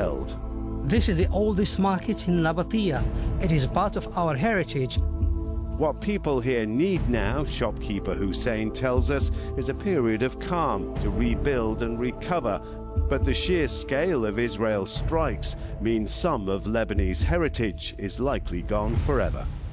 held. This is the oldest market in Nabatea. It is part of our heritage. What people here need now, shopkeeper Hussein tells us, is a period of calm to rebuild and recover. But the sheer scale of Israel's strikes means some of Lebanese heritage is likely gone forever.